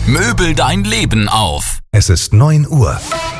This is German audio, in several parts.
Möbel dein Leben auf. Es ist 9 Uhr.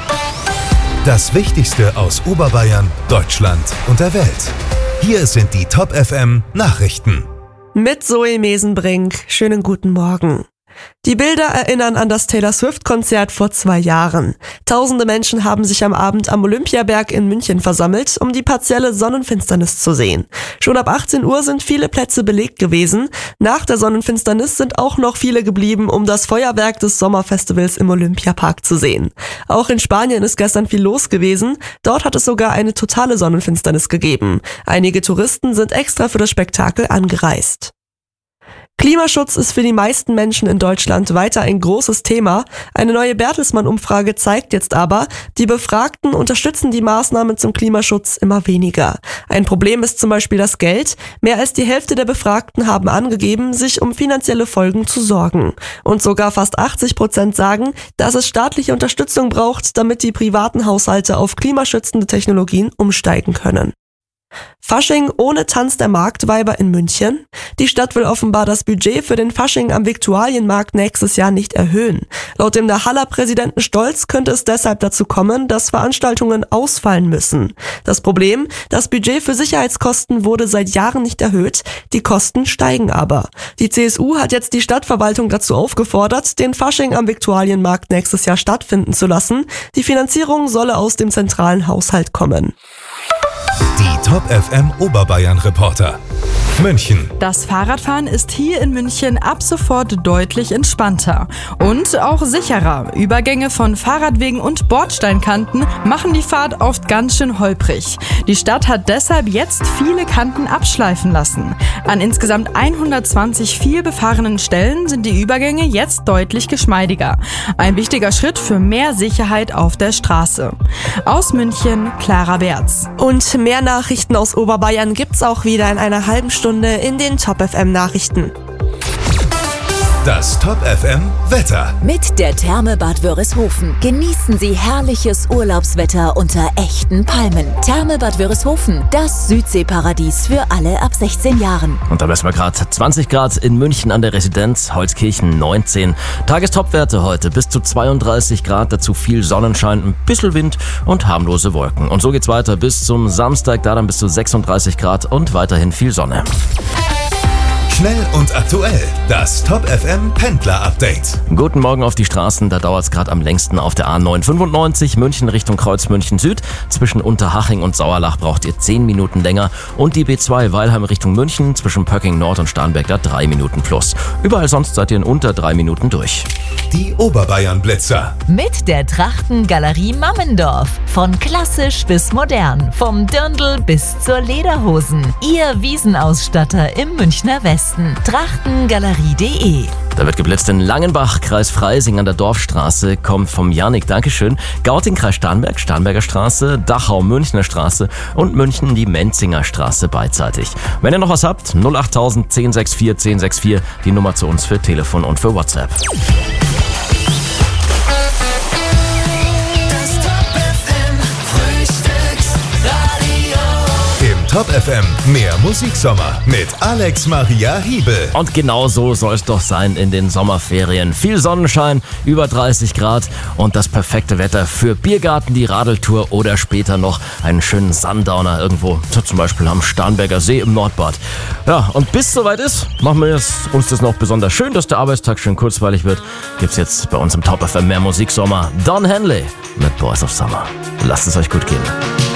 Das Wichtigste aus Oberbayern, Deutschland und der Welt. Hier sind die Top FM Nachrichten. Mit Zoe Mesenbrink. Schönen guten Morgen. Die Bilder erinnern an das Taylor Swift-Konzert vor 2 Jahren. Tausende Menschen haben sich am Abend am Olympiaberg in München versammelt, um die partielle Sonnenfinsternis zu sehen. Schon ab 18 Uhr sind viele Plätze belegt gewesen. Nach der Sonnenfinsternis sind auch noch viele geblieben, um das Feuerwerk des Sommerfestivals im Olympiapark zu sehen. Auch in Spanien ist gestern viel los gewesen. Dort hat es sogar eine totale Sonnenfinsternis gegeben. Einige Touristen sind extra für das Spektakel angereist. Klimaschutz ist für die meisten Menschen in Deutschland weiter ein großes Thema. Eine neue Bertelsmann-Umfrage zeigt jetzt aber, die Befragten unterstützen die Maßnahmen zum Klimaschutz immer weniger. Ein Problem ist zum Beispiel das Geld. Mehr als die Hälfte der Befragten haben angegeben, sich um finanzielle Folgen zu sorgen. Und sogar fast 80% sagen, dass es staatliche Unterstützung braucht, damit die privaten Haushalte auf klimaschützende Technologien umsteigen können. Fasching ohne Tanz der Marktweiber in München. Die Stadt will offenbar das Budget für den Fasching am Viktualienmarkt nächstes Jahr nicht erhöhen. Laut dem Haller-Präsidenten Stolz könnte es deshalb dazu kommen, dass Veranstaltungen ausfallen müssen. Das Problem: Das Budget für Sicherheitskosten wurde seit Jahren nicht erhöht, die Kosten steigen aber. Die CSU hat jetzt die Stadtverwaltung dazu aufgefordert, den Fasching am Viktualienmarkt nächstes Jahr stattfinden zu lassen. Die Finanzierung solle aus dem zentralen Haushalt kommen. Die Top FM Oberbayern Reporter. München. Das Fahrradfahren ist hier in München ab sofort deutlich entspannter und auch sicherer. Übergänge von Fahrradwegen und Bordsteinkanten machen die Fahrt oft ganz schön holprig. Die Stadt hat deshalb jetzt viele Kanten abschleifen lassen. An insgesamt 120 viel befahrenen Stellen sind die Übergänge jetzt deutlich geschmeidiger. Ein wichtiger Schritt für mehr Sicherheit auf der Straße. Aus München, Clara Berz. Und mehr Nachrichten aus Oberbayern gibt's auch wieder in einer halben Stunde in den Top FM Nachrichten. Das Top FM Wetter. Mit der Therme Bad Wörishofen genießen Sie herrliches Urlaubswetter unter echten Palmen. Therme Bad Wörishofen, das Südseeparadies für alle ab 16 Jahren. Und da messen wir gerade 20 Grad in München an der Residenz, Holzkirchen 19. Tagestopwerte heute bis zu 32 Grad, dazu viel Sonnenschein, ein bisschen Wind und harmlose Wolken. Und so geht's weiter bis zum Samstag, da dann bis zu 36 Grad und weiterhin viel Sonne. Schnell und aktuell. Das Top FM Pendler Update. Guten Morgen auf die Straßen. Da dauert es gerade am längsten auf der A995 München Richtung Kreuzmünchen Süd. Zwischen Unterhaching und Sauerlach braucht ihr 10 Minuten länger. Und die B2 Weilheim Richtung München zwischen Pöcking Nord und Starnberg da 3 Minuten plus. Überall sonst seid ihr in unter 3 Minuten durch. Die Oberbayern Blitzer. Mit der Trachtengalerie Mammendorf. Von klassisch bis modern. Vom Dirndl bis zur Lederhosen. Ihr Wiesenausstatter im Münchner Westen. Trachtengalerie.de. Da wird geblitzt in Langenbach, Kreis Freising an der Dorfstraße, kommt vom Janik, Dankeschön. Gauting, Kreis Starnberg, Starnberger Straße, Dachau, Münchner Straße und München die Menzinger Straße beidseitig. Wenn ihr noch was habt, 08000 1064 1064, die Nummer zu uns für Telefon und für WhatsApp. Top FM, mehr Musiksommer mit Alex Maria Hiebel. Und genau so soll es doch sein in den Sommerferien. Viel Sonnenschein, über 30 Grad und das perfekte Wetter für Biergarten, die Radeltour oder später noch einen schönen Sundowner irgendwo, zum Beispiel am Starnberger See im Nordbad. Ja, und bis es soweit ist, machen wir uns das noch besonders schön, dass der Arbeitstag schön kurzweilig wird. Gibt's jetzt bei uns im Top FM mehr Musiksommer. Don Henley mit Boys of Summer. Lasst es euch gut gehen.